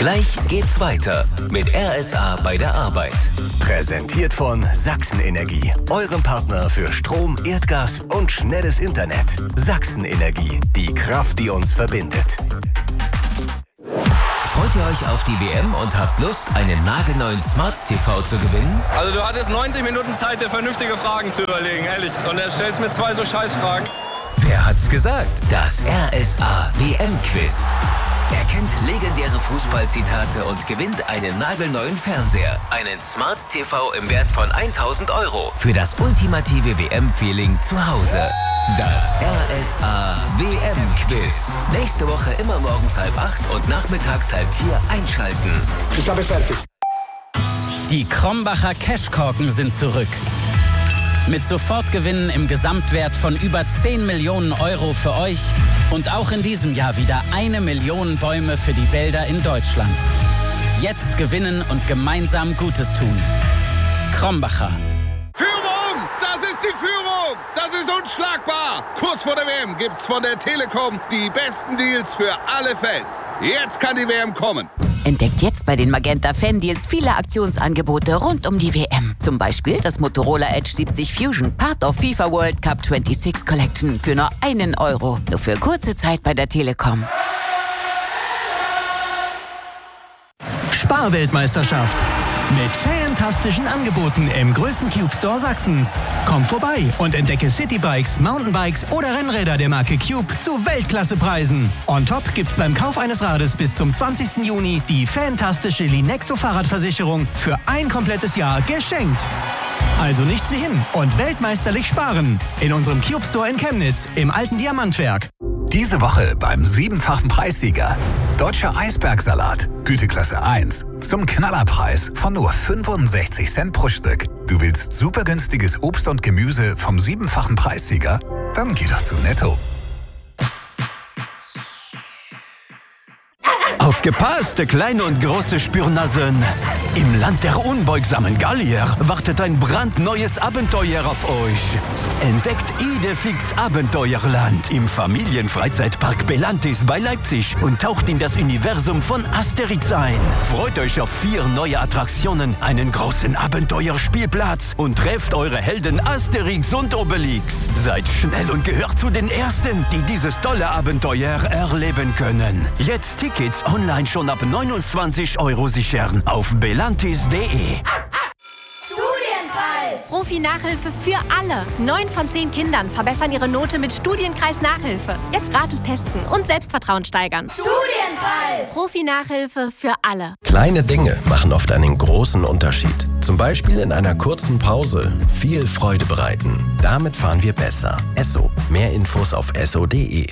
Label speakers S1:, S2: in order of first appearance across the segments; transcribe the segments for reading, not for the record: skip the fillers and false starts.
S1: Gleich geht's weiter mit RSA bei der Arbeit.
S2: Präsentiert von Sachsenenergie, eurem Partner für Strom, Erdgas und schnelles Internet. Sachsenenergie, die Kraft, die uns verbindet.
S1: Freut ihr euch auf die WM und habt Lust, einen nagelneuen Smart TV zu gewinnen?
S3: Also du hattest 90 Minuten Zeit, dir vernünftige Fragen zu überlegen, ehrlich. Und er stellst mir 2 so Scheißfragen.
S1: Wer hat's gesagt? Das RSA WM-Quiz. Er kennt legendäre Fußballzitate und gewinnt einen nagelneuen Fernseher. Einen Smart TV im Wert von 1.000 € für das ultimative WM-Feeling zu Hause. Das RSA WM-Quiz. Nächste Woche immer morgens 7:30 und nachmittags 3:30 einschalten.
S4: Ich habe fertig.
S5: Die Krombacher Cashkorken sind zurück. Mit Sofortgewinnen im Gesamtwert von über 10 Millionen € für euch und auch in diesem Jahr wieder 1 Million Bäume für die Wälder in Deutschland. Jetzt gewinnen und gemeinsam Gutes tun. Krombacher.
S6: Führung! Das ist die Führung! Das ist unschlagbar! Kurz vor der WM gibt's von der Telekom die besten Deals für alle Fans. Jetzt kann die WM kommen.
S7: Entdeckt jetzt bei den Magenta Fan-Deals viele Aktionsangebote rund um die WM. Zum Beispiel das Motorola Edge 70 Fusion, Part of FIFA World Cup 26 Collection für nur 1 €. Nur für kurze Zeit bei der Telekom.
S8: Sparweltmeisterschaft. Mit fantastischen Angeboten im größten Cube Store Sachsens. Komm vorbei und entdecke Citybikes, Mountainbikes oder Rennräder der Marke Cube zu Weltklassepreisen. On top gibt's beim Kauf eines Rades bis zum 20. Juni die fantastische Linexo Fahrradversicherung für ein komplettes Jahr geschenkt. Also nichts wie hin und weltmeisterlich sparen. In unserem Cube Store in Chemnitz im alten Diamantwerk.
S9: Diese Woche beim 7-fachen Preissieger. Deutscher Eisbergsalat, Güteklasse 1. Zum Knallerpreis von nur 65 Cent pro Stück. Du willst super günstiges Obst und Gemüse vom 7-fachen Preissieger? Dann geh doch zu Netto.
S10: Aufgepasst, kleine und große Spürnasen! Im Land der unbeugsamen Gallier wartet ein brandneues Abenteuer auf euch. Entdeckt Idefix Abenteuerland im Familienfreizeitpark Belantis bei Leipzig und taucht in das Universum von Asterix ein. Freut euch auf 4 neue Attraktionen, einen großen Abenteuerspielplatz und trefft eure Helden Asterix und Obelix. Seid schnell und gehört zu den Ersten, die dieses tolle Abenteuer erleben können. Jetzt Tickets online schon ab 29 € sichern auf belantis.de.
S11: Studienkreis! Profi-Nachhilfe für alle. 9 von 10 Kindern verbessern ihre Note mit Studienkreis-Nachhilfe. Jetzt gratis testen und Selbstvertrauen steigern. Studienkreis! Profi-Nachhilfe für alle.
S2: Kleine Dinge machen oft einen großen Unterschied. Zum Beispiel in einer kurzen Pause viel Freude bereiten. Damit fahren wir besser. Esso. Mehr Infos auf esso.de.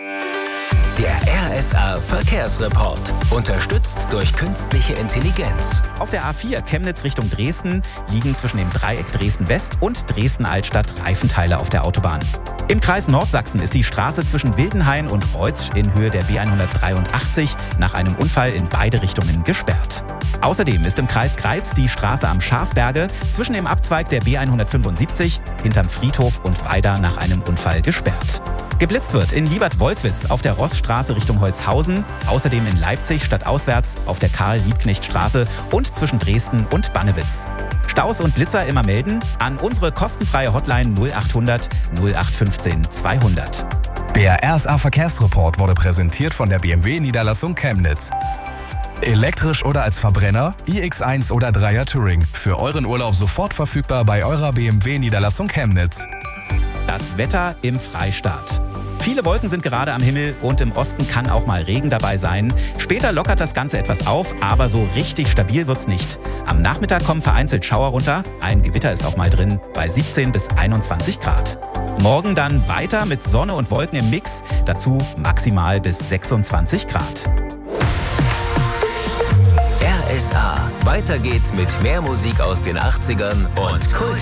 S1: Der RSA Verkehrsreport. Unterstützt durch künstliche Intelligenz.
S12: Auf der A4 Chemnitz Richtung Dresden liegen zwischen dem Dreieck Dresden-West und Dresden-Altstadt Reifenteile auf der Autobahn. Im Kreis Nordsachsen ist die Straße zwischen Wildenhain und Reutsch in Höhe der B183 nach einem Unfall in beide Richtungen gesperrt. Außerdem ist im Kreis Greiz die Straße am Schafberge zwischen dem Abzweig der B175 hinterm Friedhof und Weida nach einem Unfall gesperrt. Geblitzt wird in Liebert-Wolkwitz auf der Rossstraße Richtung Holzhausen, außerdem in Leipzig stadtauswärts auf der Karl-Liebknecht-Straße und zwischen Dresden und Bannewitz. Staus und Blitzer immer melden an unsere kostenfreie Hotline 0800 0815 200.
S13: Der RSA Verkehrsreport wurde präsentiert von der BMW Niederlassung Chemnitz. Elektrisch oder als Verbrenner, iX1 oder 3er Touring. Für euren Urlaub sofort verfügbar bei eurer BMW Niederlassung Chemnitz.
S12: Das Wetter im Freistaat. Viele Wolken sind gerade am Himmel und im Osten kann auch mal Regen dabei sein. Später lockert das Ganze etwas auf, aber so richtig stabil wird's nicht. Am Nachmittag kommen vereinzelt Schauer runter, ein Gewitter ist auch mal drin, bei 17 bis 21 Grad. Morgen dann weiter mit Sonne und Wolken im Mix, dazu maximal bis 26 Grad.
S1: RSA. Weiter geht's mit mehr Musik aus den 80ern und Kult.